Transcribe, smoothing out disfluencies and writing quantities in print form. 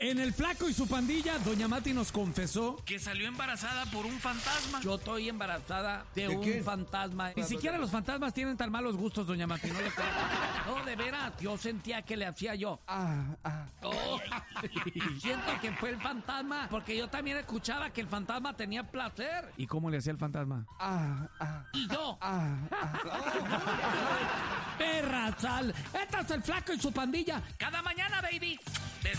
En El Flaco y su pandilla, doña Mati nos confesó que salió embarazada por un fantasma. yo estoy embarazada de un qué? fantasma. Ni siquiera los fantasmas tienen tan malos gustos, doña Mati. No, le creo. No, de veras, yo sentía que le hacía yo. Oh. Siento que fue el fantasma, porque yo también escuchaba que el fantasma tenía placer. ¿Y cómo le hacía el fantasma? Y yo. Perra sal. Este es El Flaco y su pandilla. Cada mañana, baby.